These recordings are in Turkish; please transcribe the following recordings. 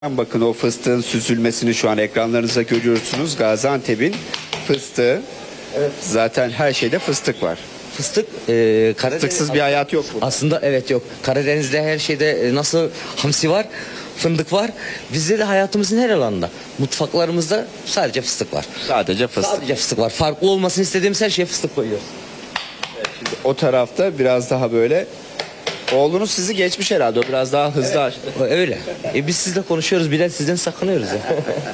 Bakın o fıstığın süzülmesini şu an ekranlarınızda görüyorsunuz. Gaziantep'in fıstığı. Evet. Zaten her şeyde fıstık var. Fıstık, Karadeniz, Fıstıksız bir hayat yok burada. aslında evet yok. Karadeniz'de her şeyde nasıl hamsi var, fındık var. Bizde de hayatımızın her alanında, mutfaklarımızda sadece fıstık var. Sadece fıstık. Sadece fıstık var. Farklı olmasını istediğimiz her şeye fıstık koyuyoruz. Şimdi o tarafta biraz daha böyle. Oğlunuz sizi geçmiş herhalde. O biraz daha hızlı açtı. Öyle. Biz sizle konuşuyoruz, Bilal sizden sakınıyoruz ya.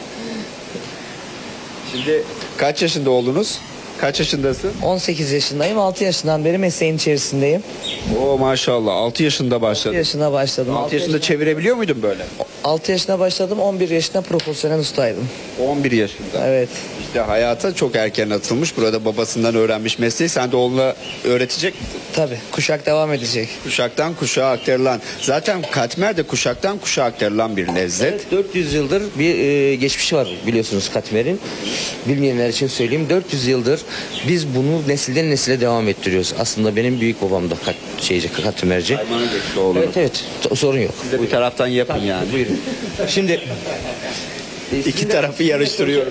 Şimdi kaç yaşında oğlunuz? Kaç yaşındasın? 18 yaşındayım. 6 yaşından beri mesleğin içerisindeyim. Oo maşallah 6 yaşında 6 başladı. yaşına başladım. 6 yaşında çevirebiliyor muydun böyle? 6 yaşına başladım. 11 yaşında profesyonel ustaydım. 11 yaşında. Evet. İşte hayata çok erken atılmış. Burada babasından öğrenmiş mesleği. Sen de oğluna öğretecek misin? Tabii. Kuşak devam edecek. Kuşaktan kuşağa aktarılan. Zaten katmer de kuşaktan kuşağa aktarılan bir lezzet. Evet, 400 yıldır bir geçmişi var biliyorsunuz katmerin. Bilmeyenler için söyleyeyim. 400 yıldır biz bunu nesilden nesile devam ettiriyoruz. Aslında benim büyük babam da katmerci. Kaymağına geçti oğlunuz. Evet sorun yok. Siz de bir taraftan yapın yani. Buyurun. Şimdi İki tarafı yarıştırıyorum.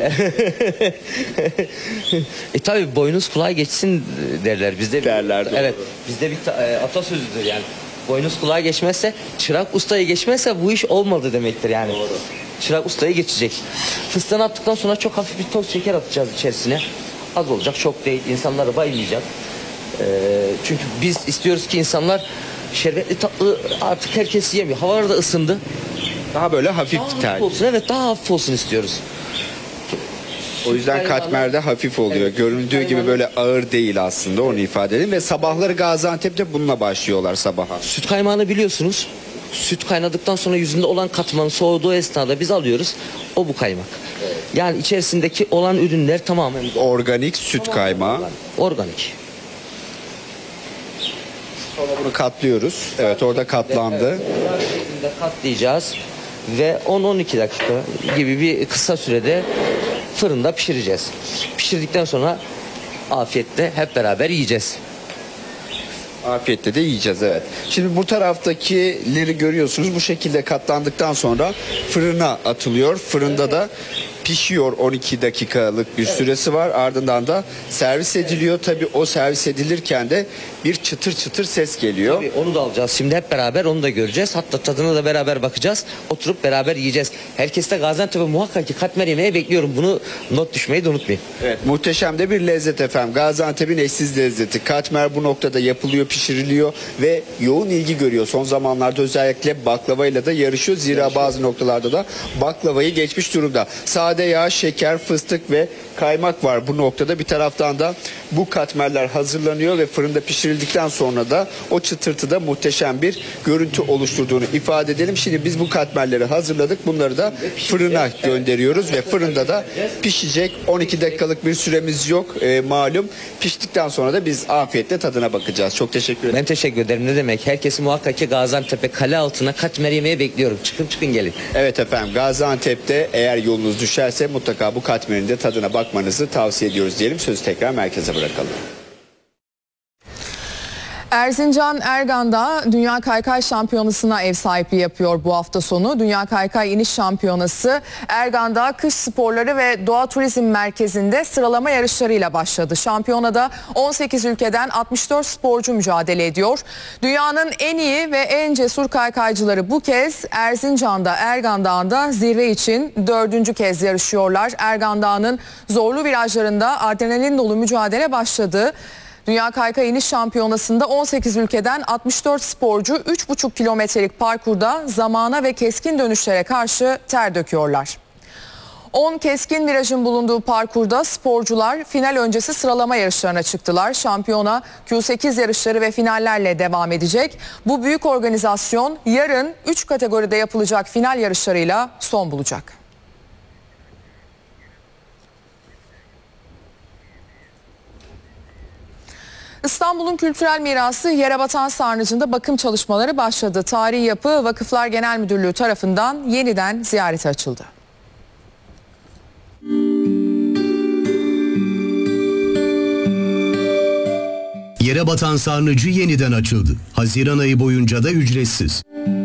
tabi boynuz kulağa geçsin derler bizde. Derler, doğru. Evet. Bizde bir atasözüdür yani. Boynuz kulağa geçmezse, çırak ustayı geçmezse bu iş olmadı demektir yani. Doğru. Çırak ustayı geçecek. Fıstığını attıktan sonra çok hafif bir toz şeker atacağız içerisine. Az olacak, çok değil. İnsanları bayılmayacak. Çünkü biz istiyoruz ki insanlar şerbetli tatlı artık herkes yemiyor. Havalar da ısındı. Daha böyle hafif Daha hafif tel. olsun. Evet, daha hafif olsun istiyoruz. O yüzden katmerde hafif oluyor. Evet. Göründüğü gibi böyle ağır değil aslında, onu ifade edeyim. Ve sabahları Gaziantep'te bununla başlıyorlar sabaha. Süt kaymağını biliyorsunuz. Süt kaynadıktan sonra yüzünde olan katmanın soğuduğu esnada biz alıyoruz. O bu kaymak. Yani içerisindeki olan ürünler tamamen Organik süt kaymağı. organik. Sonra bunu katlıyoruz. Evet, orada katlandı. Bunlar şeklinde katlayacağız ve 10-12 dakika gibi bir kısa sürede fırında pişireceğiz. Pişirdikten sonra afiyetle hep beraber yiyeceğiz. Afiyetle de yiyeceğiz, evet. Şimdi bu taraftakileri görüyorsunuz. Bu şekilde katlandıktan sonra fırına atılıyor. Fırında da pişiyor, 12 dakikalık bir süresi var. Ardından da servis ediliyor. Tabii o servis edilirken de bir çıtır çıtır ses geliyor. Tabii onu da alacağız. Şimdi hep beraber onu da göreceğiz. Hatta tadına da beraber bakacağız. Oturup beraber yiyeceğiz. Herkes de Gaziantep'e muhakkak ki katmer yemeye bekliyorum. Bunu not düşmeyi de unutmayın. Evet, muhteşem de bir lezzet efendim. Gaziantep'in eşsiz lezzeti. Katmer bu noktada yapılıyor, pişiriliyor ve yoğun ilgi görüyor. Son zamanlarda özellikle baklavayla da yarışıyor. Zira bazı noktalarda da baklavayı geçmiş durumda. Sade yağ, şeker, fıstık ve kaymak var bu noktada. Bir taraftan da bu katmerler hazırlanıyor ve fırında pişirildikten sonra da o çıtırtıda muhteşem bir görüntü oluşturduğunu ifade edelim. Şimdi biz bu katmerleri hazırladık. Bunları da fırına gönderiyoruz ve fırında da pişecek. 12 dakikalık bir süremiz yok malum. Piştikten sonra da biz afiyetle tadına bakacağız. Çok teşekkür ederim. Ben teşekkür ederim. Ne demek? Herkesi muhakkak ki Gaziantep'e kale altına katmer yemeye bekliyorum. Çıkın çıkın gelin. Evet efendim, Gaziantep'te eğer yolunuz düşerse mutlaka bu katmerin de tadına bakmanızı tavsiye ediyoruz diyelim. Sözü tekrar merkeze bırakalım. Erzincan Ergan'da Dünya Kaykay Şampiyonası'na ev sahipliği yapıyor bu hafta sonu. Dünya Kaykay İniş Şampiyonası Ergan'da Kış Sporları ve Doğa Turizm Merkezi'nde sıralama yarışlarıyla başladı. Şampiyonada 18 ülkeden 64 sporcu mücadele ediyor. Dünyanın en iyi ve en cesur kaykaycıları bu kez Erzincan'da Ergan Dağı'nda zirve için 4. kez yarışıyorlar. Ergan Dağı'nın zorlu virajlarında adrenalin dolu mücadele başladı. Dünya Kaykay İniş Şampiyonası'nda 18 ülkeden 64 sporcu 3,5 kilometrelik parkurda zamana ve keskin dönüşlere karşı ter döküyorlar. 10 keskin virajın bulunduğu parkurda sporcular final öncesi sıralama yarışlarına çıktılar. Şampiyona Q8 yarışları ve finallerle devam edecek. Bu büyük organizasyon yarın 3 kategoride yapılacak final yarışlarıyla son bulacak. İstanbul'un kültürel mirası Yerebatan Sarnıcı'nda bakım çalışmaları başladı. Tarihi yapı Vakıflar Genel Müdürlüğü tarafından yeniden ziyarete açıldı. Yerebatan Sarnıcı yeniden açıldı. Haziran ayı boyunca da ücretsiz.